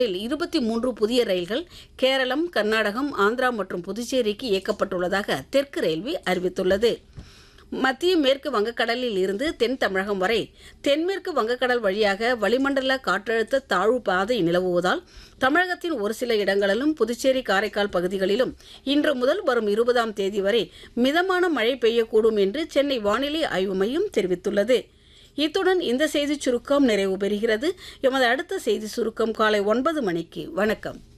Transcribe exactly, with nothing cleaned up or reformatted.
இருபத்தி மூன்று புதிய ரயில்கள் கேரளம், கர்நாடகம், ஆந்திரா மற்றும் புதுச்சேரிக்கு இயக்கப்பட்டுள்ளதாக தெற்கு ரயில்வே அறிவித்துள்ளது. மத்திய மேற்கு வங்கக்கடலில் இருந்து தென் தமிழகம் வரை தென்மேற்கு வங்கக்கடல் வழியாக வளிமண்டல காற்றழுத்த தாழ்வு பாதை நிலவுவதால் தமிழகத்தின் ஒரு சில இடங்களிலும் புதுச்சேரி, காரைக்கால் பகுதிகளிலும் இன்று முதல் வரும் இருபதாம் தேதி வரை மிதமான மழை பெய்யக்கூடும் என்று சென்னை வானிலை ஆய்வு மையம் தெரிவித்துள்ளது. இத்துடன் இந்த செய்திச் சுருக்கம் நிறைவு பெறுகிறது. எமது அடுத்த செய்தி சுருக்கம் காலை ஒன்பது மணிக்கு. வணக்கம்.